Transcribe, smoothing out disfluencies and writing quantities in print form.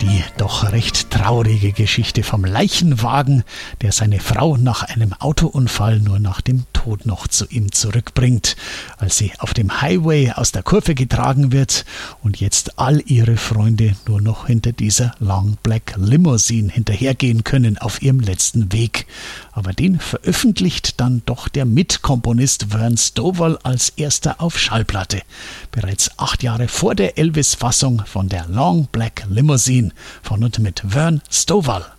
Die doch recht traurige Geschichte vom Leichenwagen, der seine Frau nach einem Autounfall nur nach dem Tod noch zu ihm zurückbringt, als sie auf dem Highway aus der Kurve getragen wird und jetzt all ihre Freunde nur noch hinter dieser Long Black Limousine hinterhergehen können auf ihrem letzten Weg. Aber den veröffentlicht dann doch der Mitkomponist Vern Stovall als erster auf Schallplatte. Bereits 8 Jahre vor der Elvis-Fassung von der Long Black Limousine von und mit Vern Stovall.